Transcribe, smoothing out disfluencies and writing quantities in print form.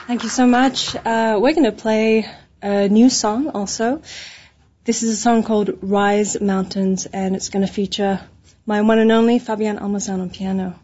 Thank you so much. We're going to play a new song also. This is a song called Rise Mountains, and it's going to feature my one and only Fabian Almazan on piano.